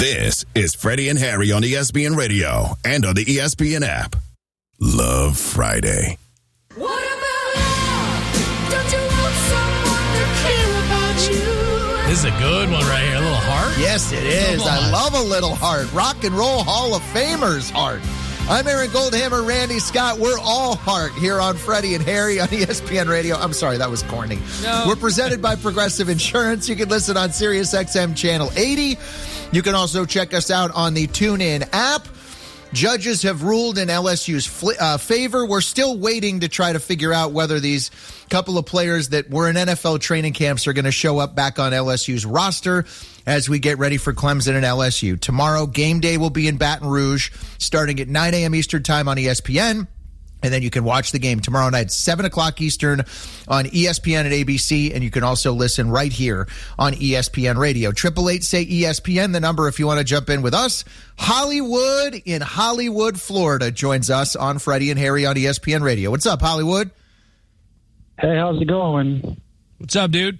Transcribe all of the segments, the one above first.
This is Freddie and Harry on ESPN Radio and on the ESPN app. Love Friday. What about love? Don't you want someone to care about you? This is a good one right here. A little heart? Yes, it is. I love a little heart. Rock and Roll Hall of Famers heart. I'm Aaron Goldhammer, Randy Scott. We're all heart here on Freddie and Harry on ESPN Radio. I'm sorry, that was corny. No. We're presented by Progressive Insurance. You can listen on Sirius XM Channel 80. You can also check us out on the TuneIn app. Judges have ruled in LSU's favor. We're still waiting to try to figure out whether these couple of players that were in NFL training camps are going to show up back on LSU's roster as we get ready for Clemson and LSU. Tomorrow, game day will be in Baton Rouge starting at 9 a.m. Eastern time on ESPN. And then you can watch the game tomorrow night, 7 o'clock Eastern on ESPN and ABC. And you can also listen right here on ESPN Radio. 888-SAY-ESPN, the number if you want to jump in with us. Hollywood in Hollywood, Florida joins us on Freddie and Harry on ESPN Radio. What's up, Hollywood? Hey, how's it going? What's up, dude?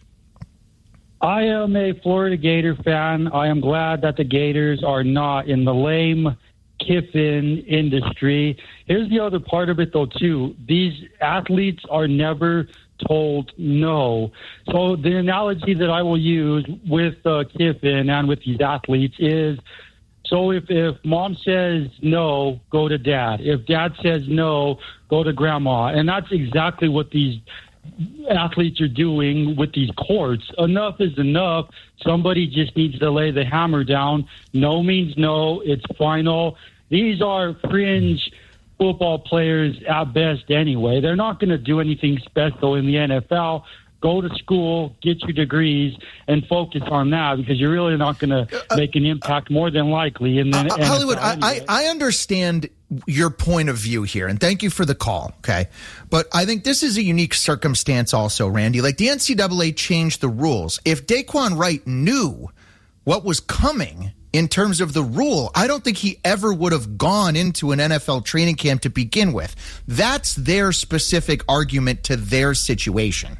I am a Florida Gator fan. I am glad that the Gators are not in the lame Kiffin industry. Here's the other part of it, though, too. These athletes are never told no. So the analogy that I will use with Kiffin and with these athletes is, so if mom says no, go to dad. If dad says no, go to grandma. And that's exactly what these athletes are doing with these courts. Enough is enough. Somebody just needs to lay the hammer down. No means no. It's final. These are fringe football players at best anyway. They're not going to do anything special in the NFL. Go to school, get your degrees, and focus on that because you're really not going to make an impact more than likely in the NFL. Hollywood, anyway. I understand your point of view here, and thank you for the call, okay? But I think this is a unique circumstance also, Randy. Like, the NCAA changed the rules. If Daquan Wright knew what was coming in terms of the rule, I don't think he ever would have gone into an NFL training camp to begin with. That's their specific argument to their situation.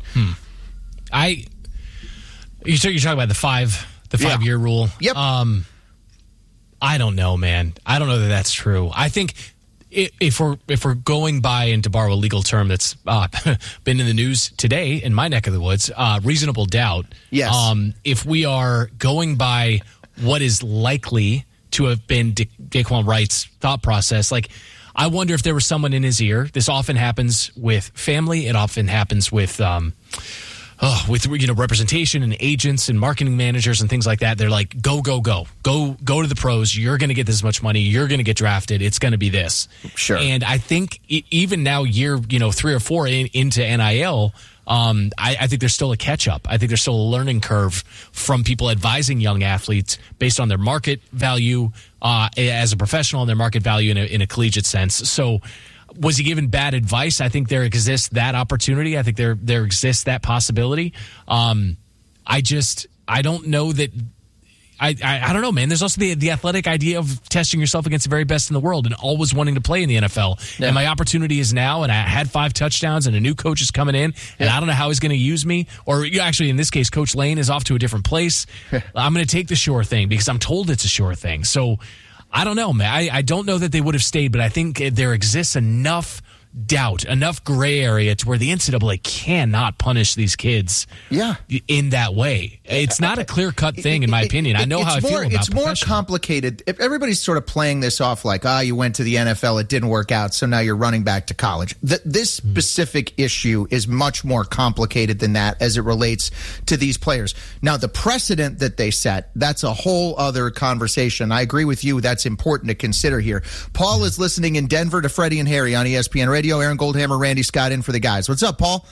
You're talking about the 5-year rule. Yep. I don't know, man. I don't know that that's true. I think if we're going by, and to borrow a legal term that's been in the news today in my neck of the woods, reasonable doubt. Yes. If we are going by what is likely to have been Daquan Wright's thought process, like, I wonder if there was someone in his ear. This often happens with family. It often happens with representation and agents and marketing managers and things like that. They're like, go to the pros. You're going to get this much money. You're going to get drafted. It's going to be this. Sure. And I think even now, year 3 or 4 into NIL, I think there's still a catch up. I think there's still a learning curve from people advising young athletes based on their market value as a professional and their market value in a collegiate sense. So, was he given bad advice? I think there exists that opportunity. I think there exists that possibility. I don't know that. I don't know, man. There's also the athletic idea of testing yourself against the very best in the world and always wanting to play in the NFL. Yeah. And my opportunity is now, and I had 5 touchdowns, and a new coach is coming in, and I don't know how he's going to use me. Or actually, in this case, Coach Lane is off to a different place. I'm going to take the sure thing because I'm told it's a sure thing. So I don't know, man. I don't know that they would have stayed, but I think there exists enough doubt, enough gray area to where the NCAA cannot punish these kids in that way. It's not a clear-cut thing, in my opinion. I know how I feel about it's more complicated. Everybody's sort of playing this off like, you went to the NFL, it didn't work out, so now you're running back to college. This specific issue is much more complicated than that as it relates to these players. Now, the precedent that they set, that's a whole other conversation. I agree with you. That's important to consider here. Paul is listening in Denver to Freddie and Harry on ESPN Radio. Aaron Goldhammer, Randy Scott in for the guys. What's up, Paul?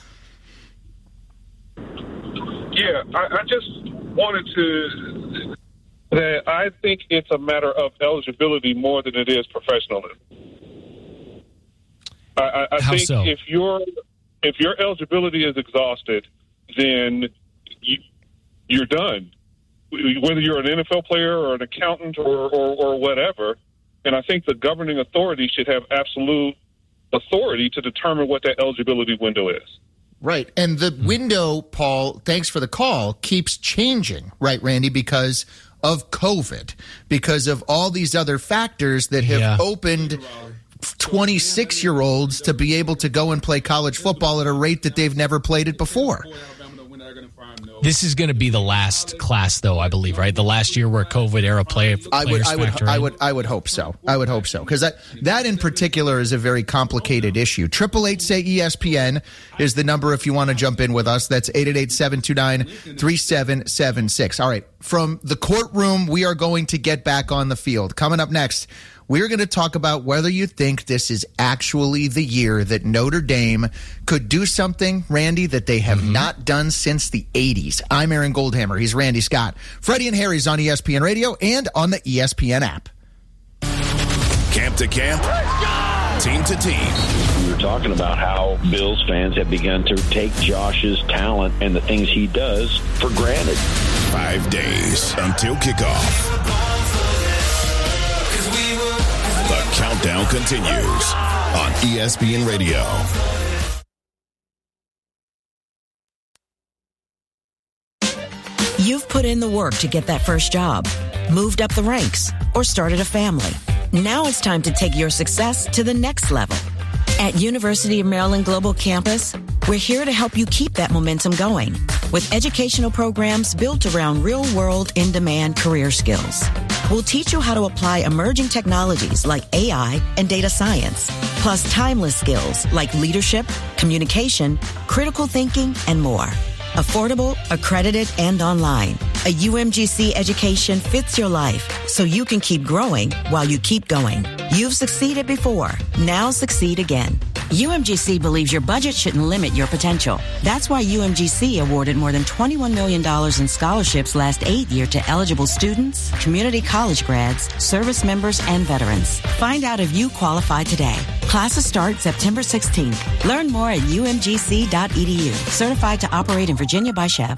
Yeah, I just wanted to say I think it's a matter of eligibility more than it is professionalism. I think so? if your eligibility is exhausted, then you're done. Whether you're an NFL player or an accountant or whatever, and I think the governing authority should have absolute authority to determine what that eligibility window is. Right. And the window, Paul, thanks for the call, keeps changing, right, Randy, because of COVID, because of all these other factors that have opened 26-year-olds to be able to go and play college football at a rate that they've never played it before. This is going to be the last class, though, I believe, right? The last year where COVID era I would hope so. I would hope so, because that in particular is a very complicated issue. 888-SAY-ESPN is the number if you want to jump in with us. That's 888-729-3776. All right, from the courtroom, we are going to get back on the field. Coming up next, we're going to talk about whether you think this is actually the year that Notre Dame could do something, Randy, that they have not done since the 80s. I'm Aaron Goldhammer. He's Randy Scott. Freddie and Harry's on ESPN Radio and on the ESPN app. Camp to camp, team to team. We were talking about how Bills fans have begun to take Josh's talent and the things he does for granted. 5 days until kickoff. The countdown continues on ESPN Radio. You've put in the work to get that first job, moved up the ranks, or started a family. Now it's time to take your success to the next level. At University of Maryland Global Campus, we're here to help you keep that momentum going with educational programs built around real-world, in-demand career skills. We'll teach you how to apply emerging technologies like AI and data science, plus timeless skills like leadership, communication, critical thinking, and more. Affordable, accredited, and online. A UMGC education fits your life so you can keep growing while you keep going. You've succeeded before. Now succeed again. UMGC believes your budget shouldn't limit your potential. That's why UMGC awarded more than $21 million in scholarships last 8 years to eligible students, community college grads, service members, and veterans. Find out if you qualify today. Classes start September 16th. Learn more at umgc.edu. Certified to operate in Virginia by Chev.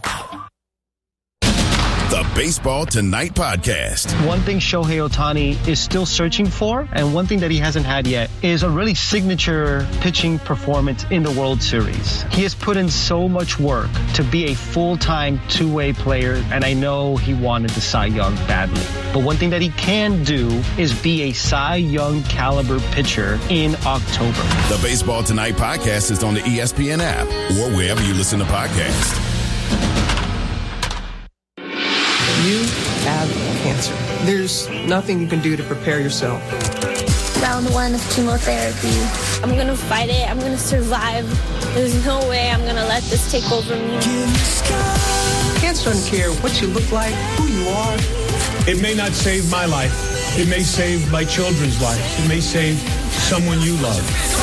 The Baseball Tonight podcast. One thing Shohei Ohtani is still searching for, and one thing that he hasn't had yet, is a really signature pitching performance in the World Series. He has put in so much work to be a full-time two-way player, and I know he wanted the Cy Young badly. But one thing that he can do is be a Cy Young caliber pitcher in October. The Baseball Tonight podcast is on the ESPN app or wherever you listen to podcasts. You have cancer. There's nothing you can do to prepare yourself. Round 1 of chemotherapy. I'm going to fight it. I'm going to survive. There's no way I'm going to let this take over me. Cancer doesn't care what you look like, who you are. It may not save my life. It may save my children's life. It may save someone you love.